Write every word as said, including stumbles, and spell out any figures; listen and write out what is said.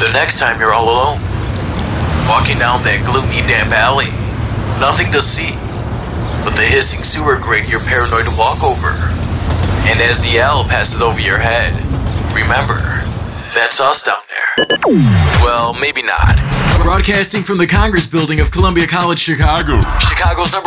the next time you're all alone, walking down that gloomy, damp alley, nothing to see but the hissing sewer grate you're paranoid to walk over. And as the owl passes over your head, remember, that's us down there. Well, maybe not. Broadcasting from the Congress Building of Columbia College, Chicago, Chicago's number